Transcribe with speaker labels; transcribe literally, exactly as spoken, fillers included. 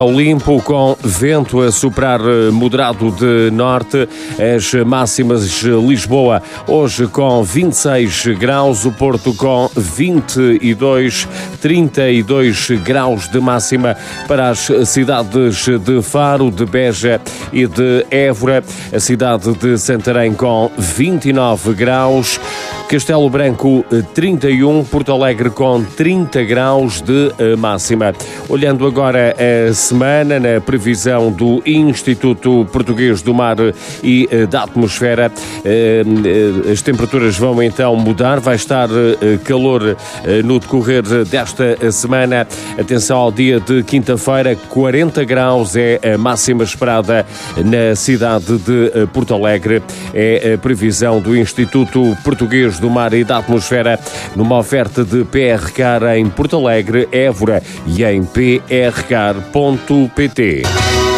Speaker 1: Ao limpo, com vento a soprar moderado de norte, as máximas. Lisboa hoje com vinte e seis graus, o Porto com vinte e dois, trinta e dois graus de máxima para as cidades de Faro, de Beja e de Évora, a cidade de Santarém com vinte e nove graus, Castelo Branco trinta e um, Porto Alegre com trinta graus de máxima. Olhando agora a semana, na previsão do Instituto Português do Mar e da Atmosfera, as temperaturas vão então mudar, vai estar calor no decorrer desta semana. Atenção ao dia de quinta-feira, quarenta graus é a máxima esperada na cidade de Porto Alegre. É a previsão do Instituto Português do Mar e da Atmosfera, numa oferta de P R Car em Porto Alegre, Évora e em p r car ponto p t.